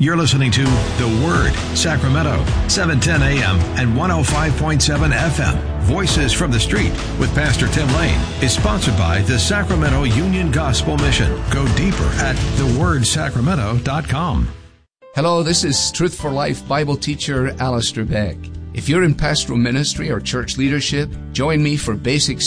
You're listening to The Word, Sacramento, 710 AM and 105.7 FM. Voices from the Street with Pastor Tim Lane is sponsored by the Sacramento Union Gospel Mission. Go deeper at thewordsacramento.com. Hello, this is Truth for Life Bible teacher Alistair Beck. If you're in pastoral ministry or church leadership, join me for Basics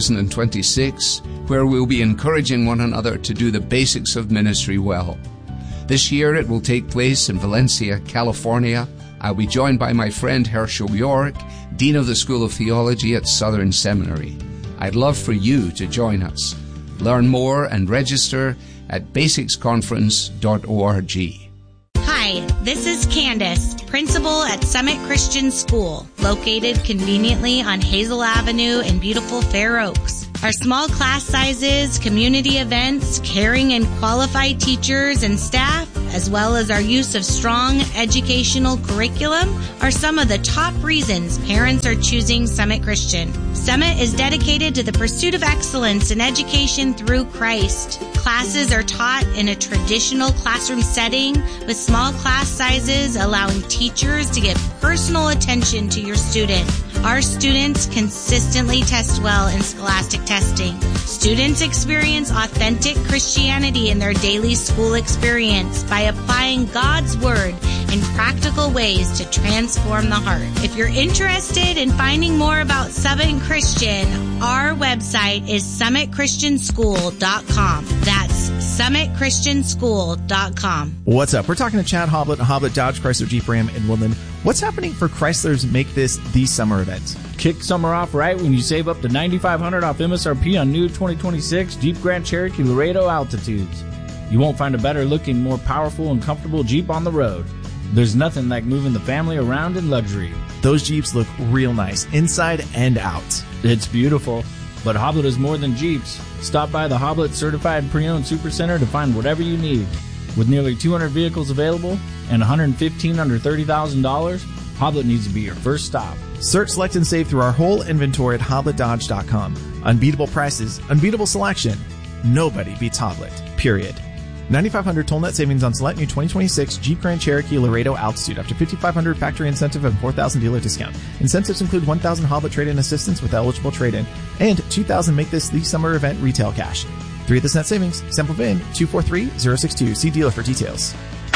2026, where we'll be encouraging one another to do the basics of ministry well. This year it will take place in Valencia, California. I'll be joined by my friend Herschel York, Dean of the School of Theology at Southern Seminary. I'd love for you to join us. Learn more and register at basicsconference.org. Hi, this is Candace, principal at Summit Christian School, located conveniently on Hazel Avenue in beautiful Fair Oaks. Our small class sizes, community events, caring and qualified teachers and staff, as well as our use of strong educational curriculum, are some of the top reasons parents are choosing Summit Christian. Summit is dedicated to the pursuit of excellence in education through Christ. Classes are taught in a traditional classroom setting with small class sizes, allowing teachers to give personal attention to your student. Our students consistently test well in scholastic testing. Students experience authentic Christianity in their daily school experience by applying God's Word in practical ways to transform the heart. If you're interested in finding more about Summit Christian, our website is summitchristianschool.com. That's summitchristianschool.com. What's up? We're talking to Chad Hoblet, Hoblet Dodge Chrysler Jeep Ram in Woodland. What's happening for Chrysler's Make This the Summer event? Kick summer off right when you save up to $9,500 off MSRP on new 2026 Jeep Grand Cherokee Laredo Altitudes. You won't find a better looking, more powerful and comfortable Jeep on the road. There's nothing like moving the family around in luxury. Those Jeeps look real nice, inside and out. It's beautiful, but Hoblet is more than Jeeps. Stop by the Hoblet Certified Pre-Owned Supercenter to find whatever you need. With nearly 200 vehicles available and 115 under $30,000, Hoblet needs to be your first stop. Search, select, and save through our whole inventory at HobletDodge.com. Unbeatable prices, unbeatable selection. Nobody beats Hoblet, period. $9,500 toll net savings on select new 2026 Jeep Grand Cherokee Laredo Altitude. Up to $5,500 factory incentive and $4,000 dealer discount. Incentives include $1,000 Hoblet trade-in assistance with eligible trade-in and $2,000 Make This the Summer event retail cash. 3 of this net savings. Sample VIN 243062. See dealer for details.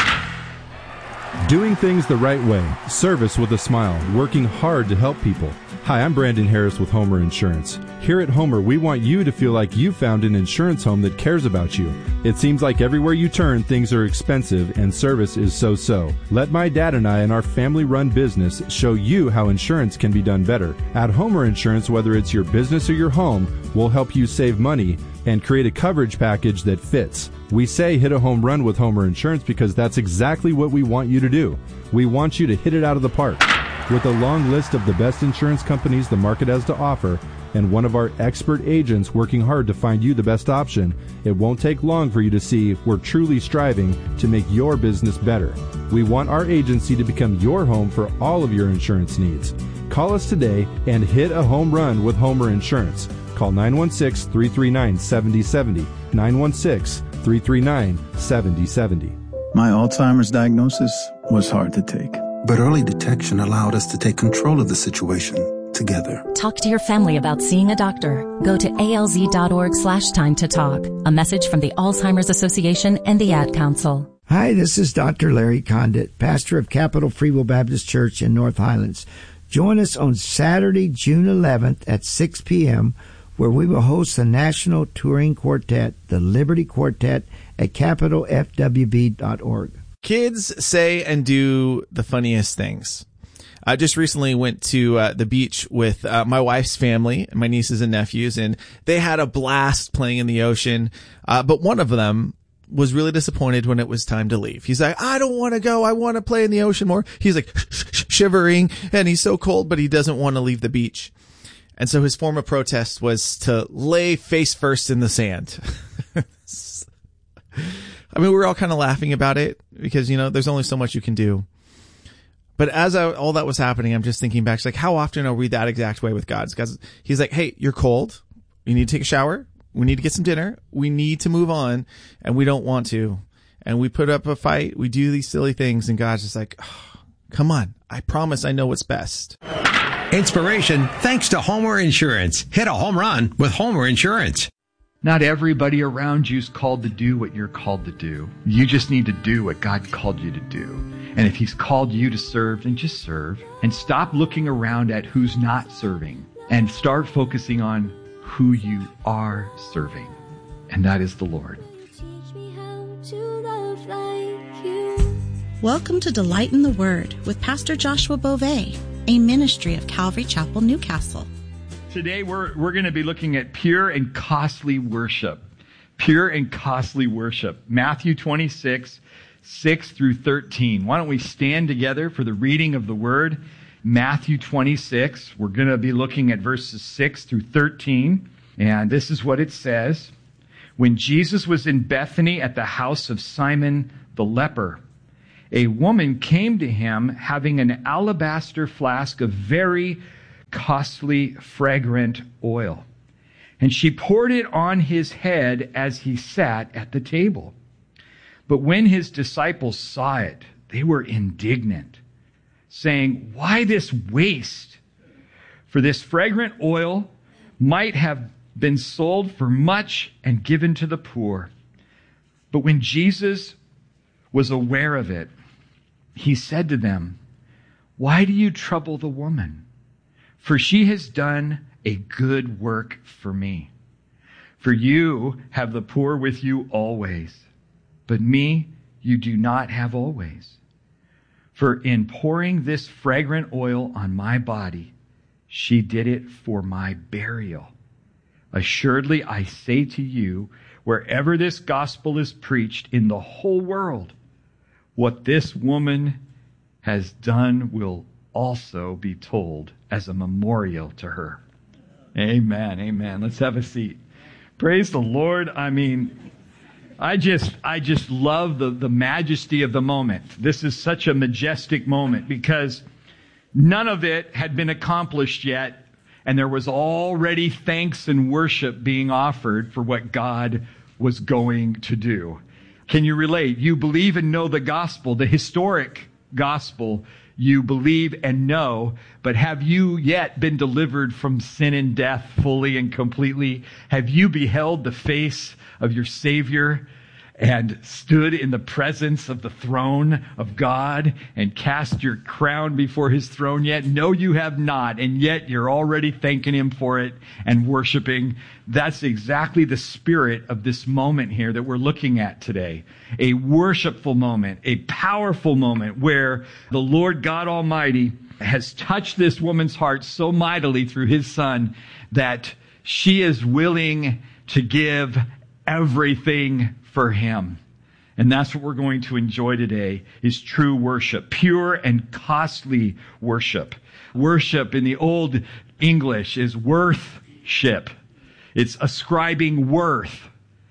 Doing things the right way. Service with a smile. Working hard to help people. Hi, I'm Brandon Harris with Homer Insurance. Here at Homer, we want you to feel like you found an insurance home that cares about you. It seems like everywhere you turn, things are expensive and service is so-so. Let my dad and I and our family-run business show you how insurance can be done better. At Homer Insurance, whether it's your business or your home, we'll help you save money and create a coverage package that fits. We say hit a home run with Homer Insurance because that's exactly what we want you to do. We want you to hit it out of the park. With a long list of the best insurance companies the market has to offer, and one of our expert agents working hard to find you the best option, it won't take long for you to see we're truly striving to make your business better. We want our agency to become your home for all of your insurance needs. Call us today and hit a home run with Homer Insurance. Call 916-339-7070, 916-339-7070. My Alzheimer's diagnosis was hard to take. But early detection allowed us to take control of the situation together. Talk to your family about seeing a doctor. Go to alz.org/time to talk. A message from the Alzheimer's Association and the Ad Council. Hi, this is Dr. Larry Condit, pastor of Capital Free Will Baptist Church in North Highlands. Join us on Saturday, June 11th at 6 p.m., where we will host the National Touring Quartet, the Liberty Quartet, at capitalfwb.org. Kids say and do the funniest things. I just recently went to the beach with my wife's family, my nieces and nephews, and they had a blast playing in the ocean. But one of them was really disappointed when it was time to leave. He's like, I don't want to go. I want to play in the ocean more. He's like shivering, and he's so cold, but he doesn't want to leave the beach. And so his form of protest was to lay face first in the sand. I mean, we were all kind of laughing about it because, you know, there's only so much you can do. But as all that was happening, I'm just thinking back, like, how often are we that exact way with God? Because he's like, hey, you're cold. You need to take a shower. We need to get some dinner. We need to move on, and we don't want to. and we put up a fight. We do these silly things, and God's just like, oh, come on. I promise I know what's best. Inspiration thanks to Homer Insurance. Hit a home run with Homer Insurance. Not everybody around you is called to do what you're called to do. You just need to do what God called you to do. And if He's called you to serve, then just serve. And stop looking around at who's not serving. And start focusing on who you are serving. And that is the Lord. Welcome to Delight in the Word with Pastor Joshua Beauvais, a ministry of Calvary Chapel, Newcastle. Today we're going to be looking at pure and costly worship. Pure and costly worship. Matthew 26, 6 through 13. Why don't we stand together for the reading of the Word? Matthew 26. We're going to be looking at verses 6 through 13. And this is what it says. When Jesus was in Bethany at the house of Simon the leper, a woman came to him having an alabaster flask of very costly, fragrant oil. And she poured it on his head as he sat at the table. But when his disciples saw it, they were indignant, saying, "Why this waste? For this fragrant oil might have been sold for much and given to the poor." But when Jesus was aware of it, he said to them, "Why do you trouble the woman? For she has done a good work for me. For you have the poor with you always, but me you do not have always. For in pouring this fragrant oil on my body, she did it for my burial. Assuredly, I say to you, wherever this gospel is preached in the whole world, what this woman has done will also be told as a memorial to her." Amen. Amen. Let's have a seat. Praise the Lord. I mean, I just love the majesty of the moment. This is such a majestic moment because none of it had been accomplished yet, and there was already thanks and worship being offered for what God was going to do. Can you relate? You believe and know the gospel, the historic gospel. You believe and know, but have you yet been delivered from sin and death fully and completely? Have you beheld the face of your Savior and stood in the presence of the throne of God and cast your crown before His throne yet? No, you have not, and yet you're already thanking Him for it and worshiping. That's exactly the spirit of this moment here that we're looking at today. A worshipful moment, a powerful moment where the Lord God Almighty has touched this woman's heart so mightily through His Son that she is willing to give everything for Him. And that's what we're going to enjoy today, is true worship, pure and costly worship. Worship in the Old English is worthship. It's ascribing worth.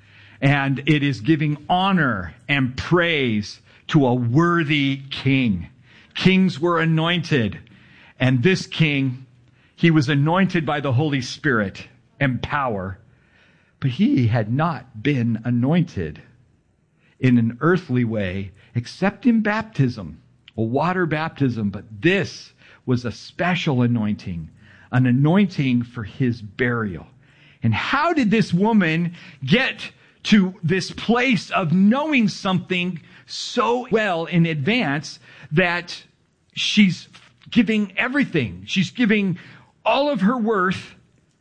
And it is giving honor and praise to a worthy king. Kings were anointed. And this king, he was anointed by the Holy Spirit and power. But he had not been anointed in an earthly way, except in baptism, a water baptism. But this was a special anointing, an anointing for his burial. And how did this woman get to this place of knowing something so well in advance that she's giving everything? She's giving all of her worth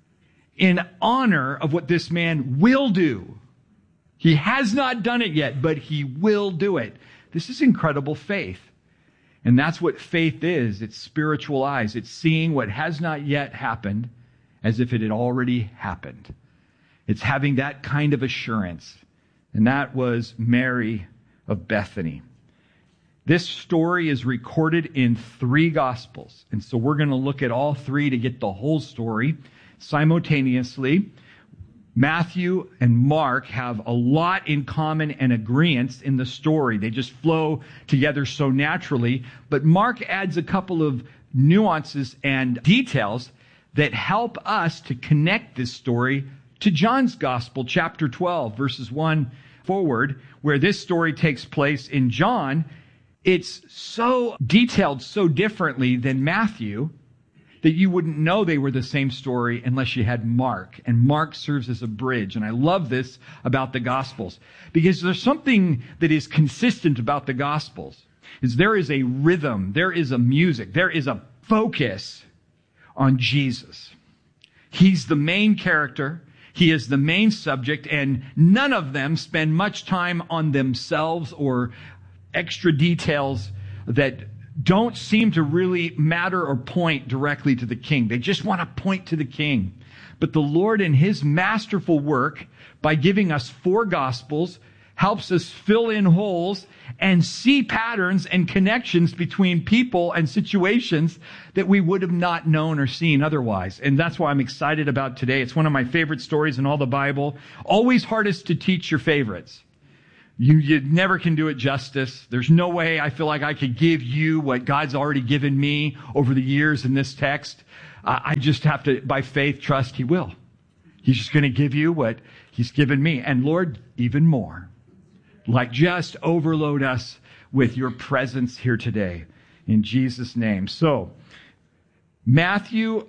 in honor of what this man will do. He has not done it yet, but he will do it. This is incredible faith. And that's what faith is. It's spiritual eyes. It's seeing what has not yet happened as if it had already happened. It's having that kind of assurance. And that was Mary of Bethany. This story is recorded in 3 Gospels. And so we're going to look at all 3 to get the whole story simultaneously. Matthew and Mark have a lot in common and agreements in the story. They just flow together so naturally. But Mark adds a couple of nuances and details that help us to connect this story to John's Gospel, chapter 12, verses 1 forward, where this story takes place in John, it's so detailed so differently than Matthew that you wouldn't know they were the same story unless you had Mark. And Mark serves as a bridge. And I love this about the Gospels, because there's something that is consistent about the Gospels. Is there is a rhythm, there is a music, there is a focus on Jesus. He's the main character. He is the main subject, and none of them spend much time on themselves or extra details that don't seem to really matter or point directly to the King. They just want to point to the King. But the Lord, in His masterful work, by giving us 4 Gospels, helps us fill in holes and see patterns and connections between people and situations that we would have not known or seen otherwise. And that's why I'm excited about today. It's one of my favorite stories in all the Bible. Always hardest to teach your favorites. You never can do it justice. There's no way I feel like I could give you what God's already given me over the years in this text. I just have to, by faith, trust He will. He's just going to give you what He's given me. And Lord, even more. Like, just overload us with your presence here today. In Jesus' name. So, Matthew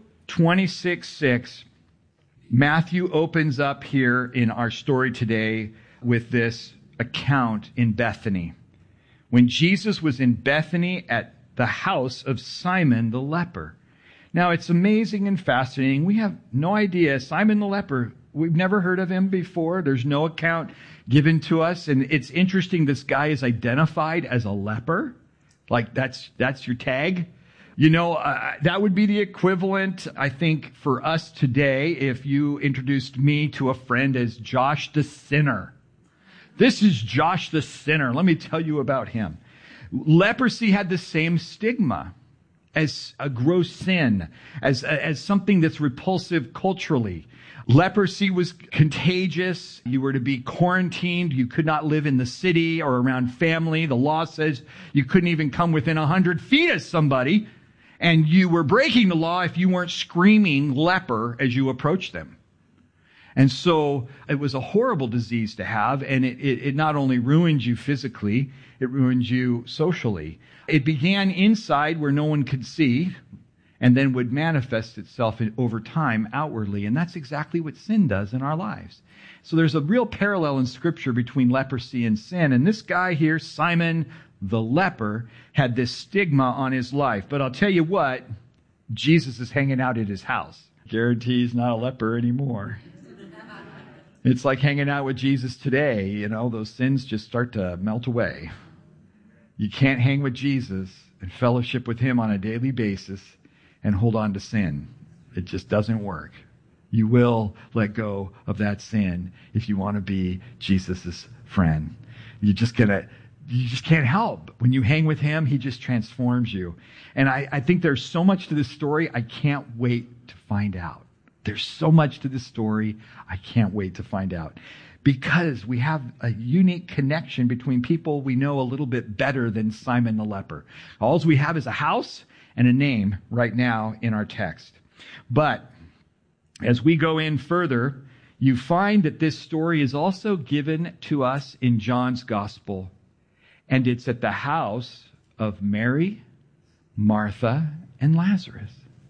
26:6. Matthew opens up here in our story today with this account in Bethany. When Jesus was in Bethany at the house of Simon the leper. Now, it's amazing and fascinating. We have no idea. Simon the leper, we've never heard of him before. There's no account given to us. And it's interesting, this guy is identified as a leper. Like, that's your tag. You know, that would be the equivalent, I think, for us today if you introduced me to a friend as Josh the Sinner. This is Josh the Sinner. Let me tell you about him. Leprosy had the same stigma as a gross sin, as something that's repulsive culturally. Leprosy was contagious. You were to be quarantined. You could not live in the city or around family. The law says you couldn't even come within 100 feet of somebody, and you were breaking the law if you weren't screaming leper as you approached them. And so it was a horrible disease to have, and it not only ruined you physically, it ruined you socially. It began inside where no one could see, and then would manifest itself over time outwardly. And that's exactly what sin does in our lives. So there's a real parallel in Scripture between leprosy and sin. And this guy here, Simon the leper, had this stigma on his life. But I'll tell you what, Jesus is hanging out at his house. Guarantee he's not a leper anymore. It's like hanging out with Jesus today. You know, those sins just start to melt away. You can't hang with Jesus and fellowship with Him on a daily basis and hold on to sin. It just doesn't work. You will let go of that sin if you want to be Jesus' friend. You just can't help. When you hang with Him, He just transforms you. And I think there's so much to this story, I can't wait to find out. There's so much to this story, I can't wait to find out. Because we have a unique connection between people we know a little bit better than Simon the leper. All we have is a house and a name right now in our text. But as we go in further, you find that this story is also given to us in John's Gospel. And it's at the house of Mary, Martha, and Lazarus.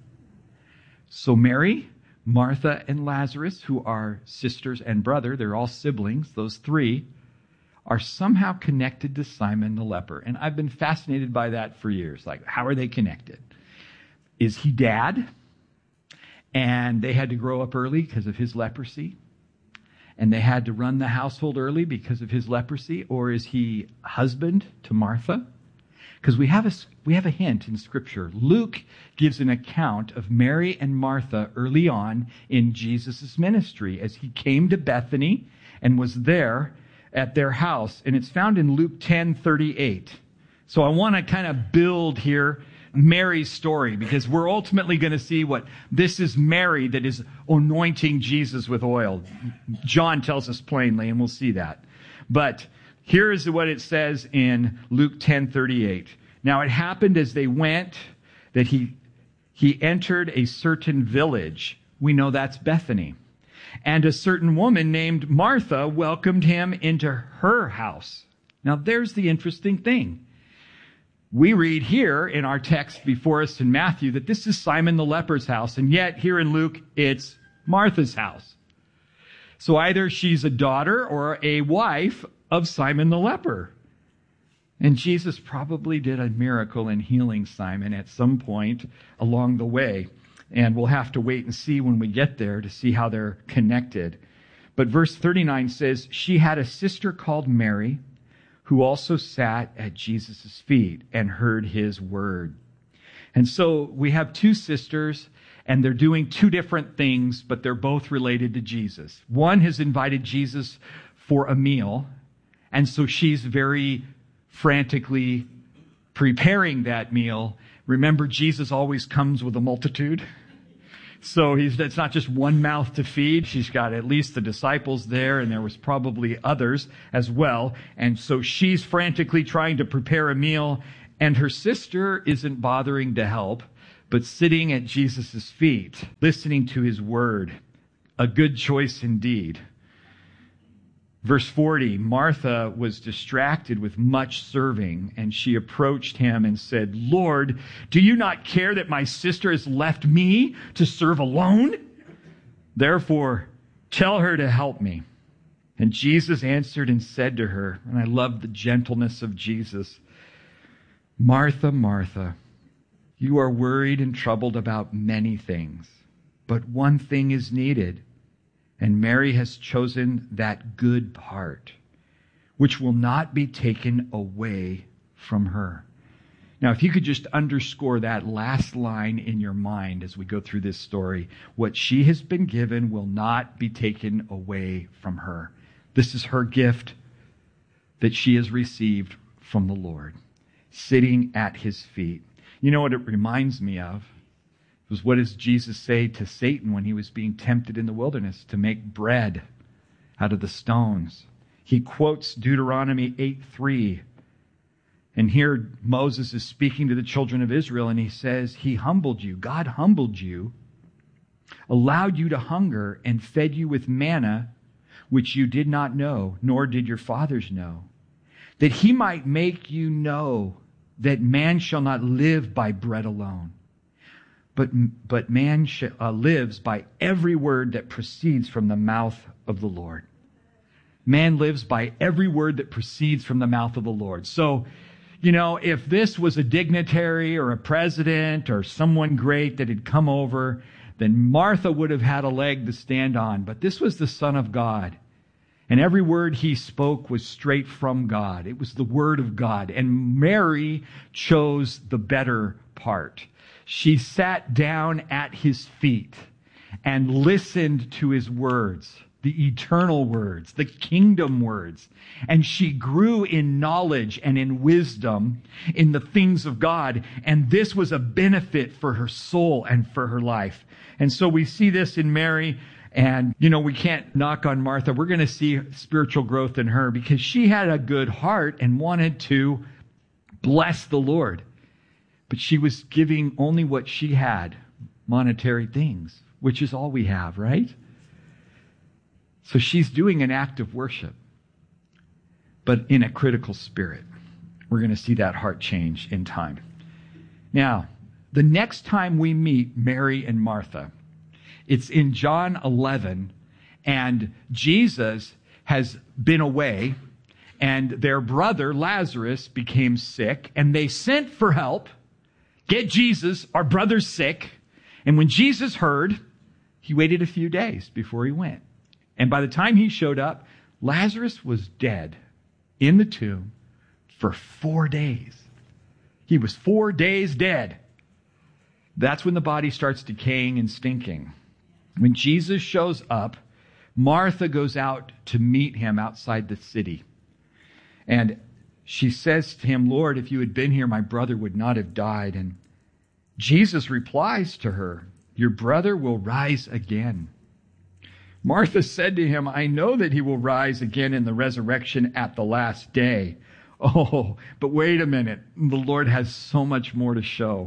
So Mary, Martha, and Lazarus, who are sisters and brother, they're all siblings, those three, are somehow connected to Simon the leper. And I've been fascinated by that for years. Like, how are they connected? Is he dad? And they had to grow up early because of his leprosy? And they had to run the household early because of his leprosy? Or is he husband to Martha? Because we have a hint in Scripture. Luke gives an account of Mary and Martha early on in Jesus' ministry as he came to Bethany and was there at their house. And it's found in Luke 10:38. So I want to kind of build here Mary's story, because we're ultimately going to see what this is Mary that is anointing Jesus with oil. John tells us plainly, and we'll see that. But here is what it says in Luke 10:38. Now it happened as they went that he entered a certain village. We know that's Bethany. And a certain woman named Martha welcomed him into her house. Now, there's the interesting thing. We read here in our text before us in Matthew that this is Simon the leper's house, and yet here in Luke, it's Martha's house. So either she's a daughter or a wife of Simon the leper. And Jesus probably did a miracle in healing Simon at some point along the way. And we'll have to wait and see when we get there to see how they're connected. But verse 39 says, she had a sister called Mary, who also sat at Jesus' feet and heard his word. And so we have two sisters, and they're doing two different things, but they're both related to Jesus. One has invited Jesus for a meal, and so she's very frantically preparing that meal. Remember, Jesus always comes with a multitude. So it's not just one mouth to feed. She's got at least the disciples there, and there was probably others as well. And so she's frantically trying to prepare a meal, and her sister isn't bothering to help, but sitting at Jesus' feet, listening to his word. A good choice indeed. Verse 40, Martha was distracted with much serving, and she approached him and said, Lord, do you not care that my sister has left me to serve alone? Therefore, tell her to help me. And Jesus answered and said to her, and I love the gentleness of Jesus, Martha, Martha, you are worried and troubled about many things, but one thing is needed. And Mary has chosen that good part, which will not be taken away from her. Now, if you could just underscore that last line in your mind as we go through this story, what she has been given will not be taken away from her. This is her gift that she has received from the Lord, sitting at his feet. You know what it reminds me of? Was what does Jesus say to Satan when he was being tempted in the wilderness? To make bread out of the stones. He quotes Deuteronomy 8:3. And here Moses is speaking to the children of Israel, and he says, he humbled you. God humbled you, allowed you to hunger, and fed you with manna, which you did not know, nor did your fathers know, that he might make you know that man shall not live by bread alone, but man lives by every word that proceeds from the mouth of the Lord. Man lives by every word that proceeds from the mouth of the Lord. So, if this was a dignitary or a president or someone great that had come over, then Martha would have had a leg to stand on. But this was the Son of God. And every word he spoke was straight from God. It was the word of God. And Mary chose the better part. She sat down at his feet and listened to his words, the eternal words, the kingdom words. And she grew in knowledge and in wisdom in the things of God. And this was a benefit for her soul and for her life. And so we see this in Mary. And, we can't knock on Martha. We're going to see spiritual growth in her because she had a good heart and wanted to bless the Lord. But she was giving only what she had, monetary things, which is all we have, right? So she's doing an act of worship, but in a critical spirit. We're going to see that heart change in time. Now, the next time we meet Mary and Martha, it's in John 11, and Jesus has been away, and their brother Lazarus became sick, and they sent for help. Get Jesus, our brother's sick. And when Jesus heard, he waited a few days before he went. And by the time he showed up, Lazarus was dead in the tomb for 4 days. He was 4 days dead. That's when the body starts decaying and stinking. When Jesus shows up, Martha goes out to meet him outside the city. And she says to him, Lord, if you had been here, my brother would not have died. And Jesus replies to her, your brother will rise again. Martha said to him, I know that he will rise again in the resurrection at the last day. Oh, but wait a minute. The Lord has so much more to show.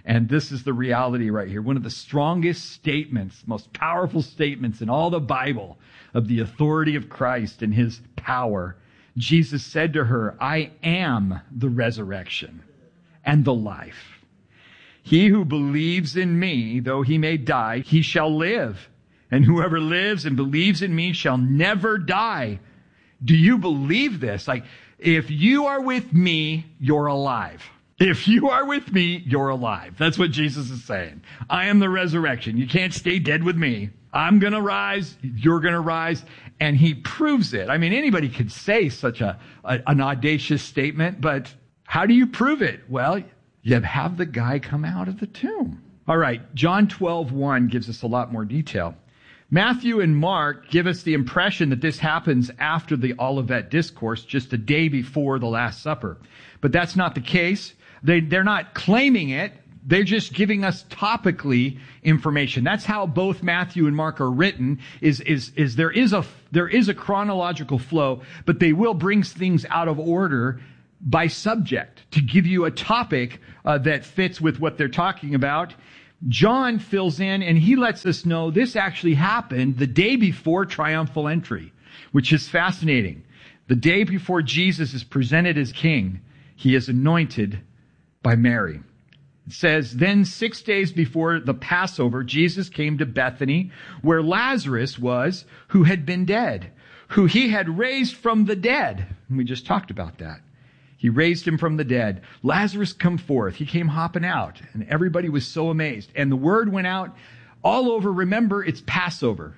And this is the reality right here. One of the strongest statements, most powerful statements in all the Bible of the authority of Christ and his power. Jesus said to her, I am the resurrection and the life. He who believes in me, though he may die, he shall live. And whoever lives and believes in me shall never die. Do you believe this? Like, if you are with me, you're alive. If you are with me, you're alive. That's what Jesus is saying. I am the resurrection. You can't stay dead with me. I'm going to rise. You're going to rise. And he proves it. I mean, anybody could say such an audacious statement, but how do you prove it? Well, you have the guy come out of the tomb. All right, John 12:1 gives us a lot more detail. Matthew and Mark give us the impression that this happens after the Olivet Discourse, just a day before the Last Supper. But that's not the case. They're not claiming it. They're just giving us topically information. That's how both Matthew and Mark are written, is there is a chronological flow, but they will bring things out of order by subject to give you a topic that fits with what they're talking about. John fills in and he lets us know this actually happened the day before triumphal entry, which is fascinating. The day before Jesus is presented as king, he is anointed by Mary. It says, then 6 days before the Passover, Jesus came to Bethany, where Lazarus was, who had been dead, who he had raised from the dead. And we just talked about that. He raised him from the dead. Lazarus, come forth. He came hopping out, and everybody was so amazed. And the word went out all over. Remember, it's Passover.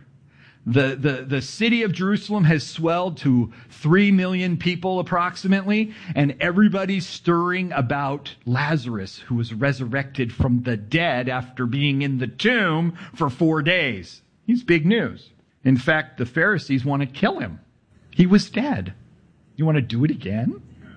The city of Jerusalem has swelled to 3 million people approximately, and everybody's stirring about Lazarus, who was resurrected from the dead after being in the tomb for 4 days. He's big news. In fact, the Pharisees want to kill him. He was dead. You want to do it again?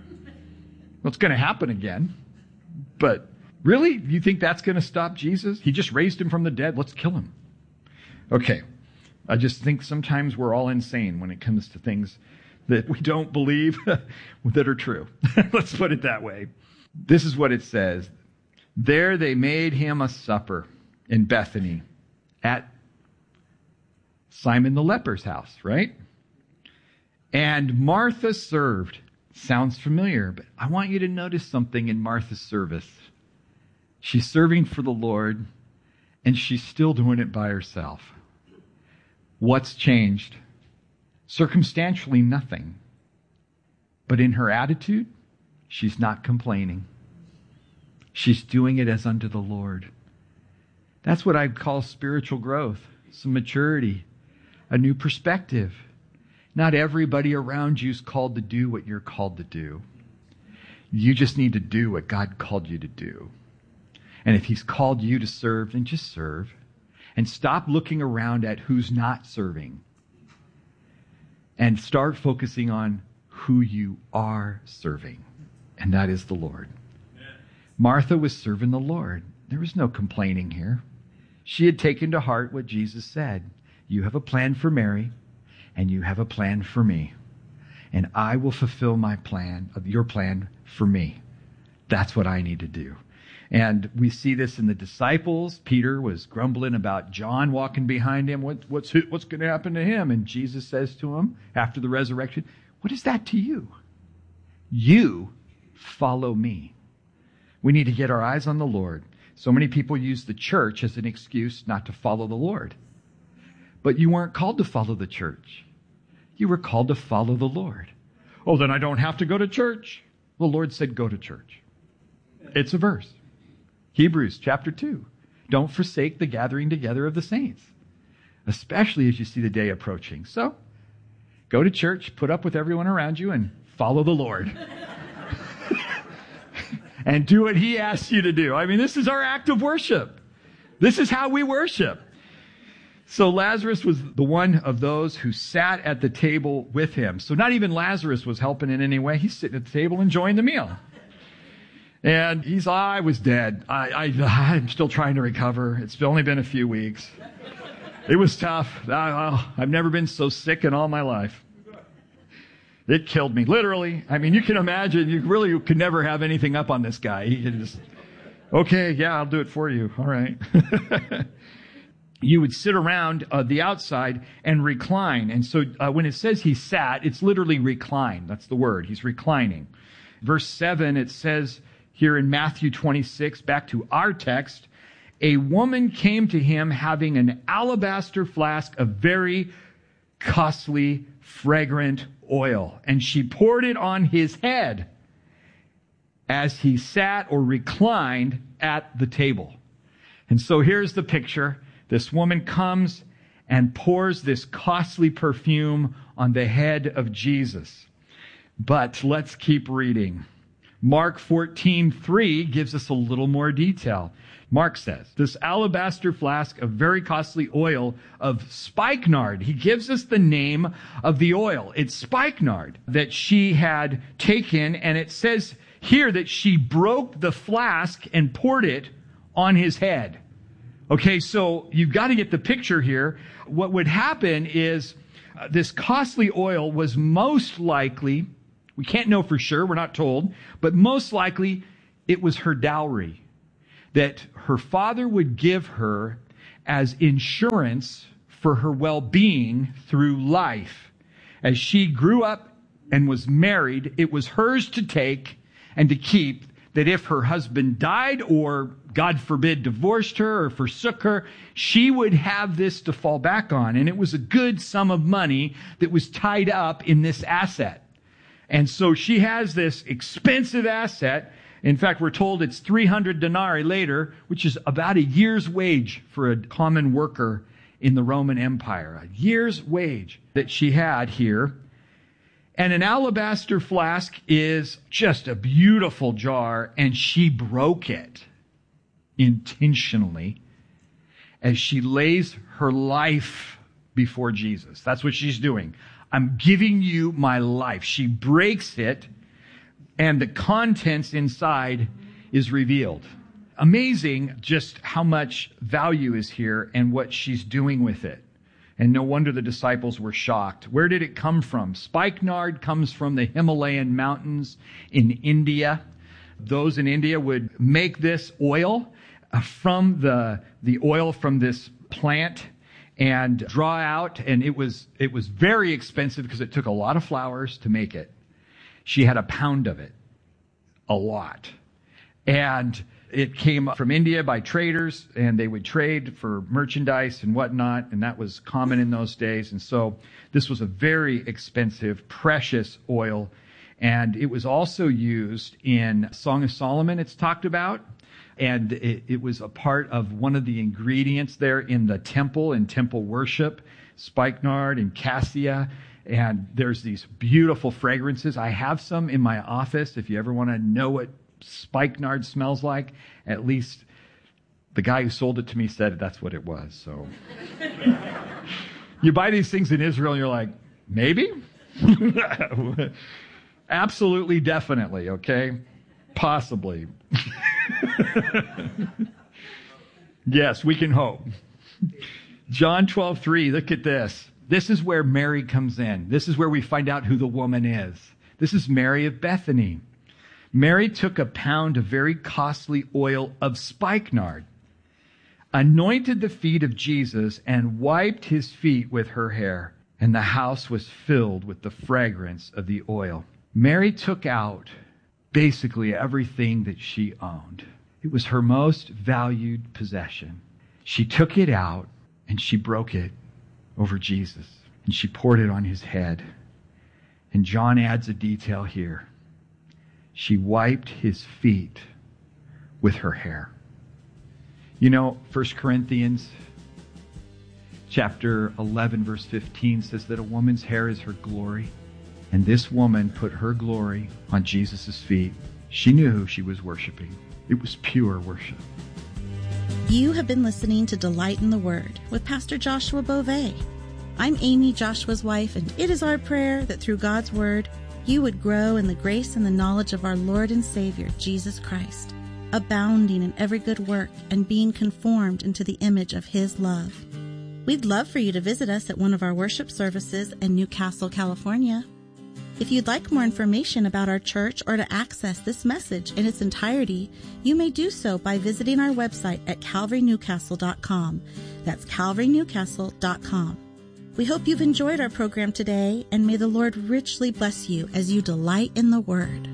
Well, it's going to happen again. But really, you think that's going to stop Jesus? He just raised him from the dead. Let's kill him. Okay. I just think sometimes we're all insane when it comes to things that we don't believe that are true. Let's put it that way. This is what it says. There they made him a supper in Bethany at Simon the leper's house, right? And Martha served. Sounds familiar, but I want you to notice something in Martha's service. She's serving for the Lord, and she's still doing it by herself. What's changed? Circumstantially, nothing. But in her attitude, she's not complaining. She's doing it as unto the Lord. That's what I call spiritual growth, some maturity, a new perspective. Not everybody around you is called to do what you're called to do. You just need to do what God called you to do. And if he's called you to serve, then just serve. And stop looking around at who's not serving. And start focusing on who you are serving. And that is the Lord. Martha was serving the Lord. There was no complaining here. She had taken to heart what Jesus said. You have a plan for Mary, and you have a plan for me. And I will fulfill my plan, your plan for me. That's what I need to do. And we see this in the disciples. Peter was grumbling about John walking behind him. What's going to happen to him? And Jesus says to him after the resurrection, what is that to you? You follow me. We need to get our eyes on the Lord. So many people use the church as an excuse not to follow the Lord. But you weren't called to follow the church. You were called to follow the Lord. Oh, then I don't have to go to church. The Lord said, go to church. It's a verse. Hebrews chapter 2. Don't forsake the gathering together of the saints, especially as you see the day approaching. So, go to church, put up with everyone around you, and follow the Lord. And do what he asks you to do. I mean, this is our act of worship. This is how we worship. So Lazarus was the one of those who sat at the table with him. So not even Lazarus was helping in any way. He's sitting at the table enjoying the meal. And I was dead. I'm still trying to recover. It's only been a few weeks. It was tough. I've never been so sick in all my life. It killed me, literally. I mean, you can imagine, you really could never have anything up on this guy. He could just Okay, yeah, I'll do it for you. All right. You would sit around the outside and recline. And so when it says he sat, it's literally recline. That's the word. He's reclining. Verse 7, it says here in Matthew 26, back to our text, a woman came to him having an alabaster flask of very costly, fragrant oil, and she poured it on his head as he sat or reclined at the table. And so here's the picture. This woman comes and pours this costly perfume on the head of Jesus. But let's keep reading. Mark 14:3 gives us a little more detail. Mark says, this alabaster flask of very costly oil of spikenard. He gives us the name of the oil. It's spikenard that she had taken, and it says here that she broke the flask and poured it on his head. Okay, so you've got to get the picture here. What would happen is this costly oil was most likely, we can't know for sure, we're not told, but most likely it was her dowry that her father would give her as insurance for her well-being through life. As she grew up and was married, it was hers to take and to keep, that if her husband died or, God forbid, divorced her or forsook her, she would have this to fall back on. And it was a good sum of money that was tied up in this asset. And so she has this expensive asset. In fact, we're told it's 300 denarii later, which is about a year's wage for a common worker in the Roman Empire. A year's wage that she had here. And an alabaster flask is just a beautiful jar, and she broke it intentionally as she lays her life before Jesus. That's what she's doing. I'm giving you my life. She breaks it, and the contents inside is revealed. Amazing just how much value is here and what she's doing with it. And no wonder the disciples were shocked. Where did it come from? Spikenard comes from the Himalayan mountains in India. Those in India would make this oil from the oil from this plant and draw out, and it was very expensive because it took a lot of flowers to make it. She had a pound of it. A lot. And it came from India by traders, and they would trade for merchandise and whatnot, and that was common in those days. And so this was a very expensive, precious oil, and it was also used in Song of Solomon, it's talked about, and it was a part of one of the ingredients there in the temple, in temple worship, spikenard and cassia. And there's these beautiful fragrances. I have some in my office. If you ever want to know what spikenard smells like, at least the guy who sold it to me said that's what it was. So you buy these things in Israel and you're like, maybe? Absolutely, definitely, okay? Possibly. Yes, we can hope. John 12:3, look at this. This is where Mary comes in. This is where we find out who the woman is. This is Mary of Bethany. Mary took a pound of very costly oil of spikenard, anointed the feet of Jesus, and wiped his feet with her hair. And the house was filled with the fragrance of the oil. Mary took out basically everything that she owned. It was her most valued possession. She took it out and she broke it over Jesus, and she poured it on his head. And John adds a detail here. She wiped his feet with her hair. You know, 1 Corinthians chapter 11, verse 15 says that a woman's hair is her glory. And this woman put her glory on Jesus' feet. She knew who she was worshiping. It was pure worship. You have been listening to Delight in the Word with Pastor Joshua Beauvais. I'm Amy, Joshua's wife, and it is our prayer that through God's Word, you would grow in the grace and the knowledge of our Lord and Savior, Jesus Christ, abounding in every good work and being conformed into the image of His love. We'd love for you to visit us at one of our worship services in Newcastle, California. If you'd like more information about our church or to access this message in its entirety, you may do so by visiting our website at calvarynewcastle.com. That's calvarynewcastle.com. We hope you've enjoyed our program today, and may the Lord richly bless you as you delight in the Word.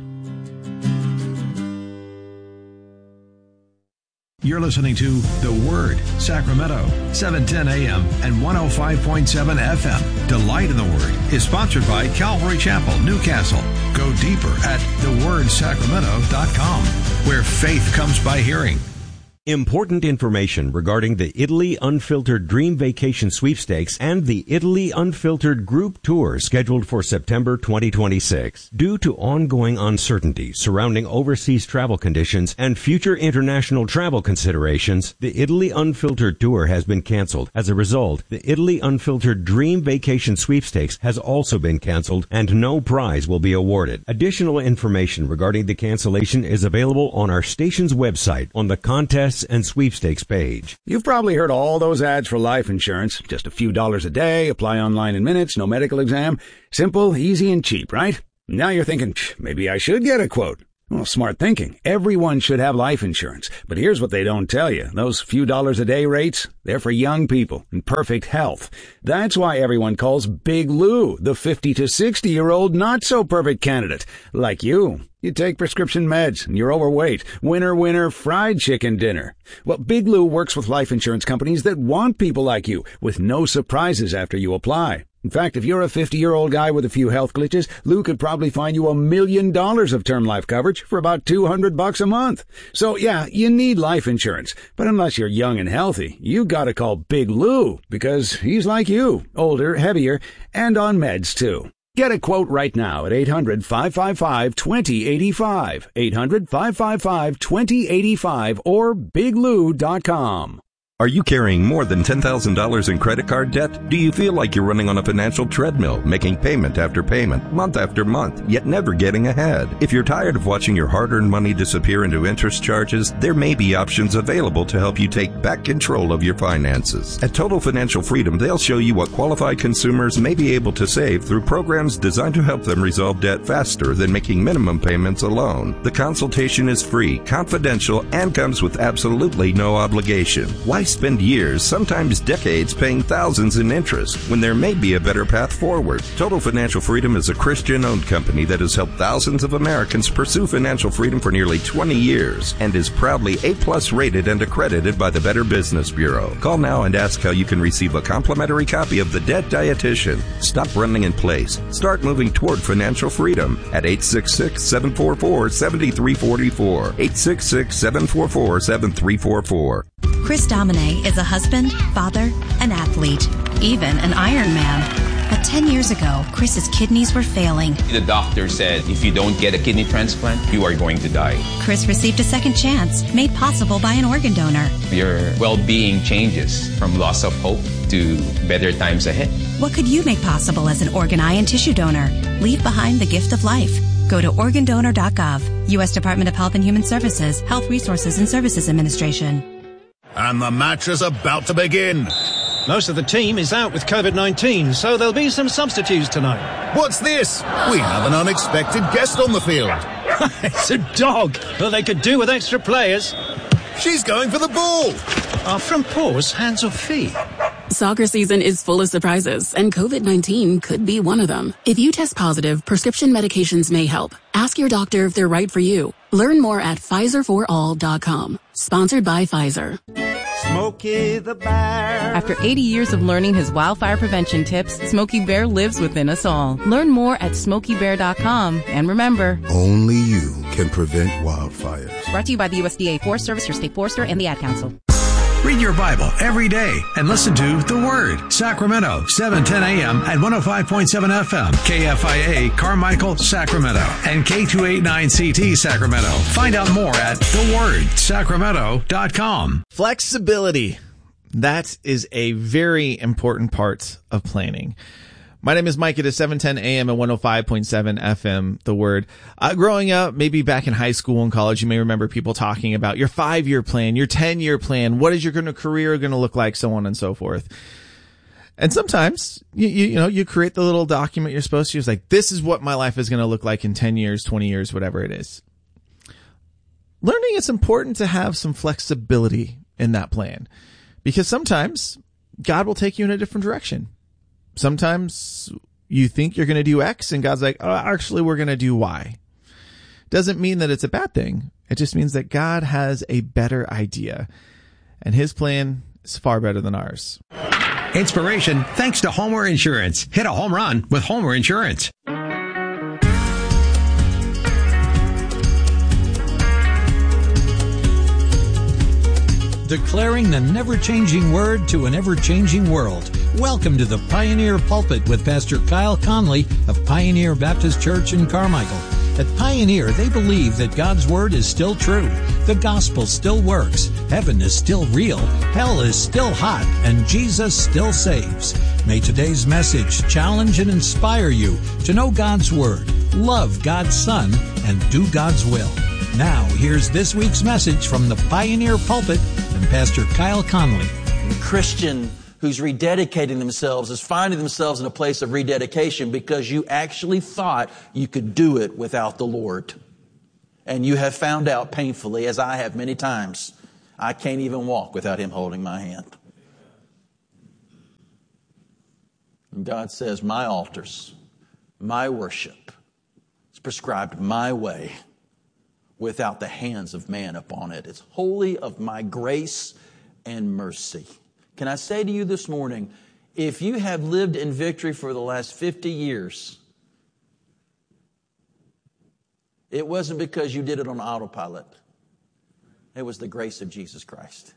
You're listening to The Word, Sacramento, 710 AM and 105.7 FM. Delight in the Word is sponsored by Calvary Chapel, Newcastle. Go deeper at thewordsacramento.com, where faith comes by hearing. Important information regarding the Italy Unfiltered Dream Vacation Sweepstakes and the Italy Unfiltered Group Tour scheduled for September 2026. Due to ongoing uncertainty surrounding overseas travel conditions and future international travel considerations, the Italy Unfiltered Tour has been canceled. As a result, the Italy Unfiltered Dream Vacation Sweepstakes has also been canceled and no prize will be awarded. Additional information regarding the cancellation is available on our station's website on the contest and sweepstakes page. You've probably heard all those ads for life insurance. Just a few dollars a day, apply online in minutes, no medical exam. Simple, easy, and cheap, right? Now you're thinking, maybe I should get a quote. Well, smart thinking. Everyone should have life insurance. But here's what they don't tell you. Those few dollars a day rates, they're for young people in perfect health. That's why everyone calls Big Lou the 50 to 60-year-old not-so-perfect candidate. Like you. You take prescription meds, and you're overweight. Winner, winner, fried chicken dinner. Well, Big Lou works with life insurance companies that want people like you, with no surprises after you apply. In fact, if you're a 50-year-old guy with a few health glitches, Lou could probably find you $1 million of term life coverage for about $200 a month. So yeah, you need life insurance. But unless you're young and healthy, you gotta call Big Lou, because he's like you, older, heavier, and on meds too. Get a quote right now at 800-555-2085, 800-555-2085, or biglou.com. Are you carrying more than $10,000 in credit card debt? Do you feel like you're running on a financial treadmill, making payment after payment, month after month, yet never getting ahead? If you're tired of watching your hard-earned money disappear into interest charges, there may be options available to help you take back control of your finances. At Total Financial Freedom, they'll show you what qualified consumers may be able to save through programs designed to help them resolve debt faster than making minimum payments alone. The consultation is free, confidential, and comes with absolutely no obligation. Why spend years, sometimes decades, paying thousands in interest when there may be a better path forward? Total Financial Freedom is a Christian-owned company that has helped thousands of Americans pursue financial freedom for nearly 20 years and is proudly A+ rated and accredited by the Better Business Bureau. Call now and ask how you can receive a complimentary copy of The Debt Dietitian. Stop running in place. Start moving toward financial freedom at 866-744-7344. 866-744-7344. Chris Domine is a husband, father, an athlete, even an Ironman. But 10 years ago, Chris's kidneys were failing. The doctor said, if you don't get a kidney transplant, you are going to die. Chris received a second chance, made possible by an organ donor. Your well-being changes from loss of hope to better times ahead. What could you make possible as an organ, eye, and tissue donor? Leave behind the gift of life. Go to organdonor.gov. U.S. Department of Health and Human Services, Health Resources and Services Administration. And the match is about to begin. Most of the team is out with COVID-19, so there'll be some substitutes tonight. What's this? We have an unexpected guest on the field. It's a dog. Well, they could do with extra players. She's going for the ball. Are front paws hands or feet? Soccer season is full of surprises, and COVID-19 could be one of them. If you test positive, prescription medications may help. Ask your doctor if they're right for you. Learn more at PfizerForAll.com. Sponsored by Pfizer. Smokey the Bear. After 80 years of learning his wildfire prevention tips, Smokey Bear lives within us all. Learn more at SmokeyBear.com. And remember, only you can prevent wildfires. Brought to you by the USDA Forest Service, your state forester, and the Ad Council. Read your Bible every day and listen to The Word, Sacramento, 710 AM and 105.7 FM, KFIA, Carmichael, Sacramento, and K289CT, Sacramento. Find out more at thewordsacramento.com. Flexibility. That is a very important part of planning. My name is Mike. It is 710 AM and 105.7 FM, The Word. Growing up, maybe back in high school and college, you may remember people talking about your 5-year plan, your 10-year plan. What is your career going to look like, so on and so forth. And sometimes you create the little document you're supposed to use, like, this is what my life is going to look like in 10 years, 20 years, whatever it is. Learning it's important to have some flexibility in that plan, because sometimes God will take you in a different direction. Sometimes you think you're going to do X and God's like, oh, actually, we're going to do Y. Doesn't mean that it's a bad thing. It just means that God has a better idea, and his plan is far better than ours. Inspiration thanks to Homer Insurance. Hit a home run with Homer Insurance. Declaring the never-changing word to an ever-changing world. Welcome to the Pioneer Pulpit with Pastor Kyle Conley of Pioneer Baptist Church in Carmichael. At Pioneer, they believe that God's Word is still true, the gospel still works, heaven is still real, hell is still hot, and Jesus still saves. May today's message challenge and inspire you to know God's Word, love God's Son, and do God's will. Now, here's this week's message from the Pioneer Pulpit and Pastor Kyle Conley. A Christian who's rededicating themselves is finding themselves in a place of rededication because you actually thought you could do it without the Lord. And you have found out painfully, as I have many times, I can't even walk without Him holding my hand. And God says, my altars, my worship is prescribed my way, without the hands of man upon it. It's wholly of my grace and mercy. Can I say to you this morning, if you have lived in victory for the last 50 years, it wasn't because you did it on autopilot. It was the grace of Jesus Christ.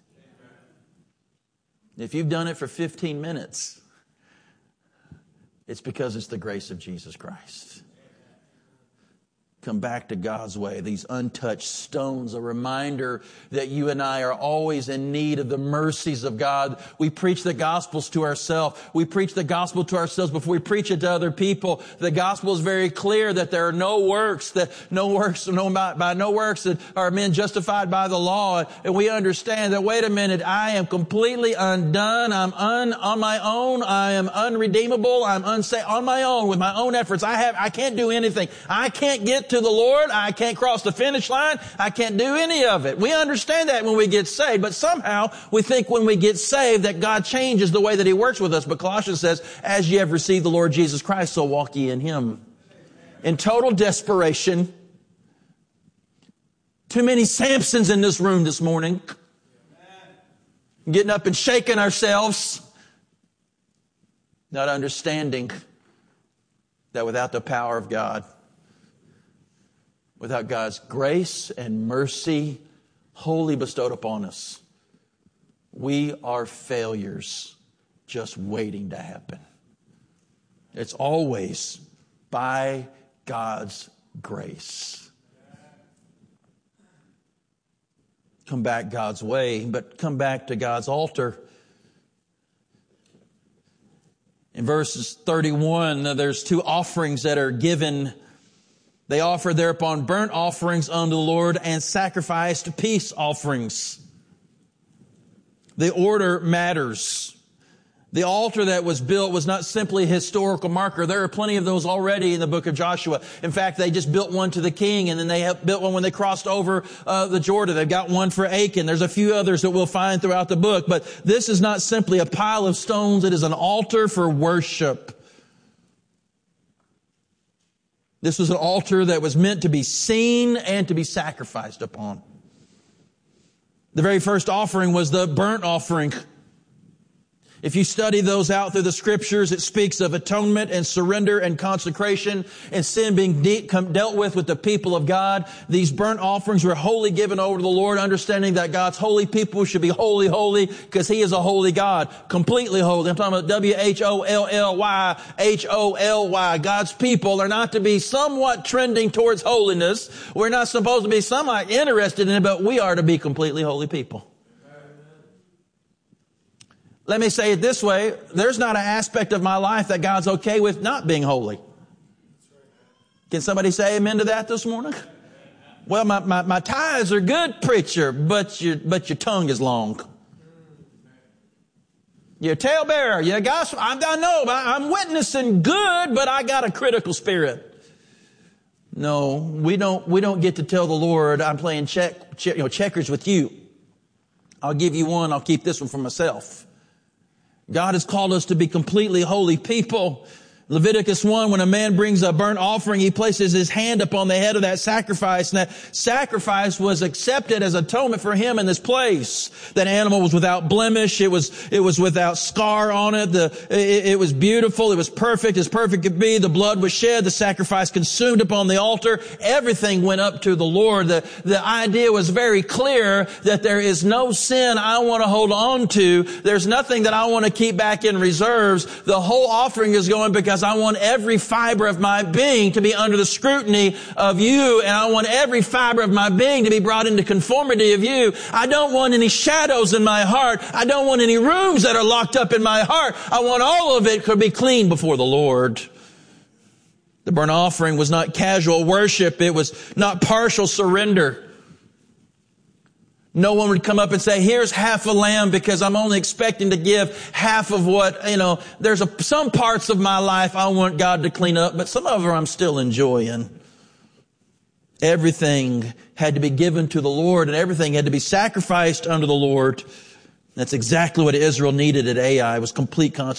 If you've done it for 15 minutes, it's because it's the grace of Jesus Christ. Come back to God's way. These untouched stones, a reminder that you and I are always in need of the mercies of God. We preach the gospels to ourselves. We preach the gospel to ourselves before we preach it to other people. The gospel is very clear that there are no works, by no works that are men justified by the law. And we understand that, wait a minute, I am completely undone. I'm on my own. I am unredeemable. I'm unsaved on my own with my own efforts. I can't do anything. I can't get to the Lord. I can't cross the finish line. I can't do any of it. We understand that when we get saved, but somehow we think when we get saved that God changes the way that He works with us. But Colossians says, as ye have received the Lord Jesus Christ, so walk ye in Him. In total desperation. Too many Samsons in this room this morning. Getting up and shaking ourselves. Not understanding that without the power of God, without God's grace and mercy wholly bestowed upon us, we are failures just waiting to happen. It's always by God's grace. Come back God's way, but come back to God's altar. In verses 31, there's two offerings that are given. They offer thereupon burnt offerings unto the Lord and sacrificed peace offerings. The order matters. The altar that was built was not simply a historical marker. There are plenty of those already in the book of Joshua. In fact, they just built one to the king, and then they built one when they crossed over the Jordan. They've got one for Achan. There's a few others that we'll find throughout the book. But this is not simply a pile of stones. It is an altar for worship. This was an altar that was meant to be seen and to be sacrificed upon. The very first offering was the burnt offering. If you study those out through the Scriptures, it speaks of atonement and surrender and consecration and sin being dealt with the people of God. These burnt offerings were wholly given over to the Lord, understanding that God's holy people should be holy, holy, because He is a holy God, completely holy. I'm talking about W-H-O-L-L-Y, H-O-L-Y. God's people are not to be somewhat trending towards holiness. We're not supposed to be somewhat interested in it, but we are to be completely holy people. Let me say it this way. There's not an aspect of my life that God's okay with not being holy. Can somebody say amen to that this morning? Well, my tithes are good, preacher, but your tongue is long. You're a talebearer. You're a gospel. I know, I'm witnessing good, but I got a critical spirit. No, we don't get to tell the Lord, I'm playing checkers with you. I'll give you one. I'll keep this one for myself. God has called us to be completely holy people. Leviticus 1, when a man brings a burnt offering, he places his hand upon the head of that sacrifice, and that sacrifice was accepted as atonement for him in this place. That animal was without blemish. It was without scar on it. It was beautiful. It was perfect as perfect could be. The blood was shed. The sacrifice consumed upon the altar. Everything went up to the Lord. The idea was very clear that there is no sin I want to hold on to. There's nothing that I want to keep back in reserves. The whole offering is going because I want every fiber of my being to be under the scrutiny of you, and I want every fiber of my being to be brought into conformity of you. I don't want any shadows in my heart. I don't want any rooms that are locked up in my heart. I want all of it to be clean before the Lord. The burnt offering was not casual worship. It was not partial surrender. No one would come up and say, here's half a lamb because I'm only expecting to give half of what, there's some parts of my life I want God to clean up, but some of them I'm still enjoying. Everything had to be given to the Lord, and everything had to be sacrificed unto the Lord. That's exactly what Israel needed at Ai, was complete consecration.